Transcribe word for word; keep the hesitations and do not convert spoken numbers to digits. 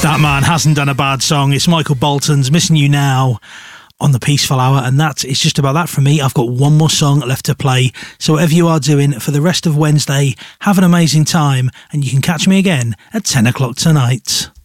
That man hasn't done a bad song. It's Michael Bolton's Missing You Now on the Peaceful Hour, and that is just about that from me. I've got one more song left to play, so whatever you are doing for the rest of Wednesday, have an amazing time, and you can catch me again at ten o'clock tonight.